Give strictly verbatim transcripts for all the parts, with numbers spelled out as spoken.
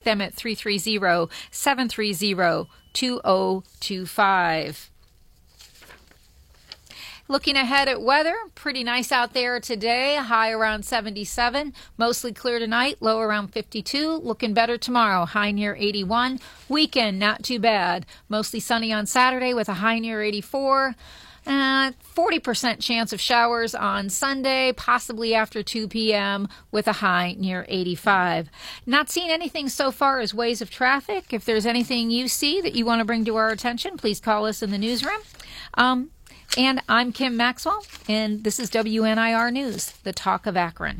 them at three three zero, seven three zero, two zero two five. Looking ahead at weather, pretty nice out there today, high around seventy-seven, mostly clear tonight, low around fifty-two, looking better tomorrow, high near eighty-one. Weekend, not too bad, mostly sunny on Saturday with a high near eighty-four. Uh, forty percent chance of showers on Sunday, possibly after two p.m. with a high near eighty-five. Not seeing anything so far as ways of traffic. If there's anything you see that you want to bring to our attention, please call us in the newsroom. Um, and I'm Kim Maxwell, and this is W N I R News, the talk of Akron.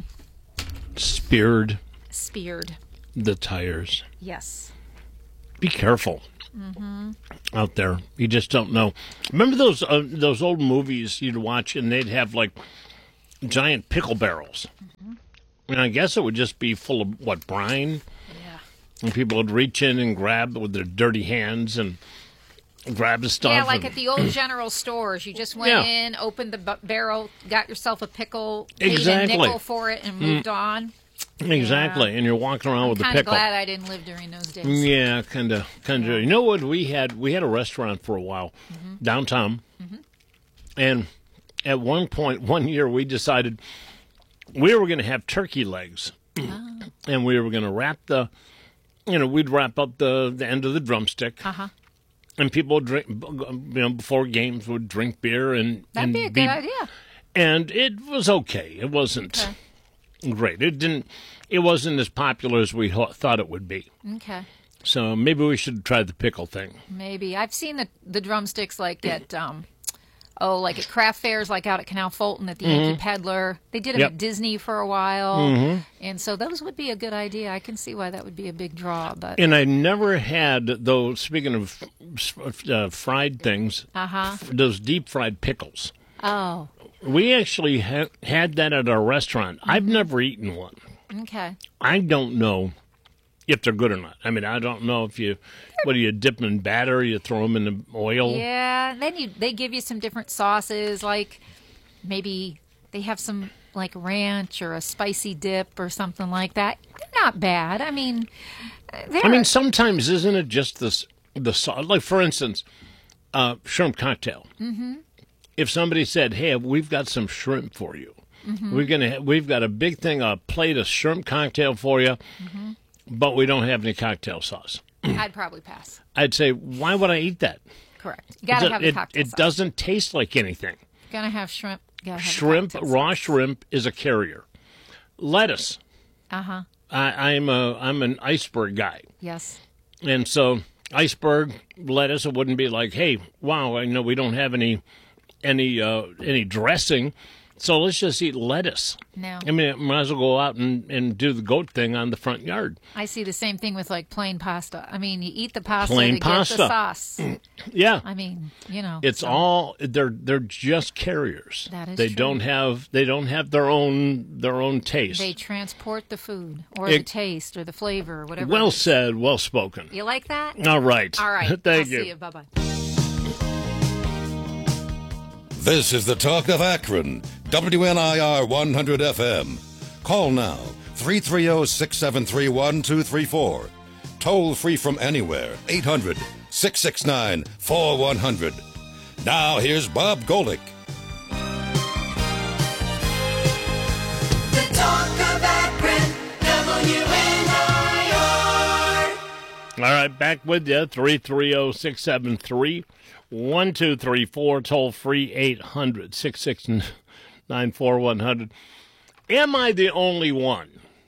Speared. Speared. The tires. Yes. Be careful. Mm-hmm. Out there, you just don't know. Remember those uh, those old movies you'd watch, and they'd have like giant pickle barrels, mm-hmm. and I guess it would just be full of what, brine, yeah. And people would reach in and grab with their dirty hands and grab the stuff. Yeah, like and, at the old general stores, you just went yeah. in, opened the b- barrel, got yourself a pickle, paid exactly. a nickel for it, and moved mm. on. Exactly, yeah. And you're walking around I'm with a pickle. I'm kind of glad I didn't live during those days. Yeah, kind of, kind of. Yeah. You know what? We had we had a restaurant for a while mm-hmm. downtown, mm-hmm. and at one point, one year, we decided we were going to have turkey legs, oh. and we were going to wrap the, you know, we'd wrap up the, the end of the drumstick, uh-huh. and people would drink, you know, before games would drink beer and that'd and be a be, good idea. And it was okay. It wasn't. Okay. Great. It didn't. It wasn't as popular as we ho- thought it would be. Okay. So maybe we should try the pickle thing. Maybe I've seen the the drumsticks like at um, oh, like at craft fairs, like out at Canal Fulton at the mm-hmm. Yankee Peddler. They did them yep. at Disney for a while, mm-hmm. and so those would be a good idea. I can see why that would be a big draw. But and I never had those. Speaking of uh, fried things, uh-huh. those deep fried pickles. Oh. We actually ha- had that at our restaurant. Mm-hmm. I've never eaten one. Okay. I don't know if they're good or not. I mean, I don't know if you, what do you dip them in batter? You throw them in the oil? Yeah. Then you they give you some different sauces, like maybe they have some like ranch or a spicy dip or something like that. They're not bad. I mean, I mean, sometimes isn't it just this the sauce? Like for instance, uh, shrimp cocktail. Mm-hmm. If somebody said, "Hey, we've got some shrimp for you," mm-hmm. we're gonna, ha- we've got a big thing, a plate of shrimp cocktail for you, mm-hmm. but we don't have any cocktail sauce. I'd probably pass. I'd say, why would I eat that? Correct. You gotta it, have the it, cocktail it sauce. doesn't taste like anything. Gonna have shrimp. Gotta have shrimp, raw sauce. shrimp is a carrier. Lettuce. Uh huh. I, I'm a, I'm an iceberg guy. Yes. And so iceberg lettuce, it wouldn't be like, hey, wow, I know we don't have any. any uh, any dressing, so let's just eat lettuce. No. I mean, might as well go out and, and do the goat thing on the front yard. I see the same thing with, like, plain pasta. I mean, you eat the pasta plain to pasta. get the sauce. Yeah. I mean, you know. It's so. all, they're they're just carriers. That is they true. don't have they don't have their own their own taste. They transport the food or it, the taste or the flavor or whatever. Well said, well spoken. You like that? All right. All right. Thank I'll you. See you. Bye-bye. This is the Talk of Akron, W N I R one hundred F M. Call now, three three zero, six seven three, one two three four. Toll free from anywhere, eight hundred, six six nine, four one zero zero. Now here's Bob Golick. The Talk of Akron, W N I R. All right, back with you, three three zero, six seven three, one two three four, toll free eight hundred, six six nine, four one zero zero. Am I the only one?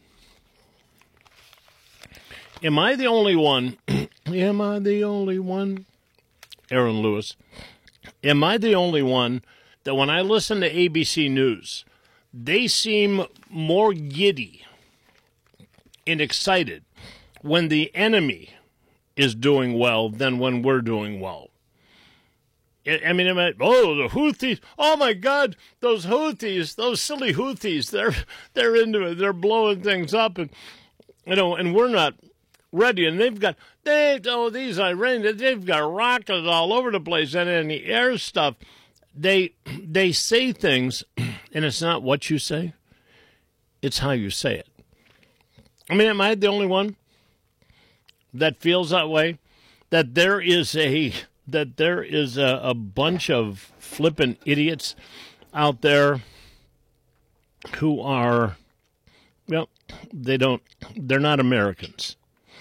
Am I the only one? Am I the only one? Aaron Lewis. Am I the only one that when I listen to A B C News, they seem more giddy and excited when the enemy is doing well than when we're doing well? I mean, am I, oh, the Houthis, oh, my God, those Houthis, those silly Houthis, they're they're into it. They're blowing things up, and, you know, and we're not ready. And they've got, they, oh, these Iranians, they've got rockets all over the place, and in the air stuff. They, they say things, and it's not what you say, it's how you say it. I mean, am I the only one? that feels that way, that there is a that there is a, a bunch of flippant idiots out there who are, well, they don't, they're not Americans.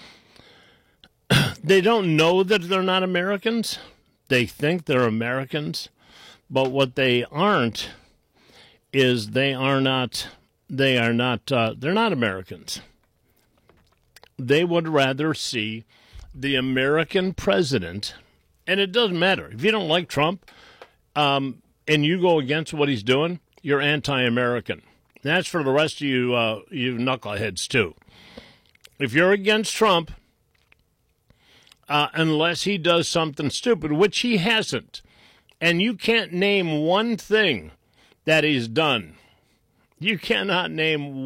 They don't know that they're not Americans. They think they're Americans, but what they aren't is they are not, they are not, uh, they're not Americans. They would rather see the American president, and it doesn't matter. If you don't like Trump um, and you go against what he's doing, you're anti-American. That's for the rest of you, uh, you knuckleheads, too. If you're against Trump, uh, unless he does something stupid, which he hasn't, and you can't name one thing that he's done, you cannot name